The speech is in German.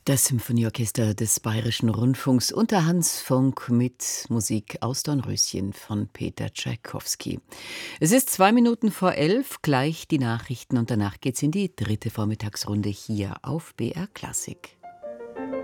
Das Symphonieorchester des Bayerischen Rundfunks unter Hans Funk mit Musik aus Dornröschen von Peter Tschaikowski. Es ist 11:02, gleich die Nachrichten und danach geht's in die dritte Vormittagsrunde hier auf BR Klassik.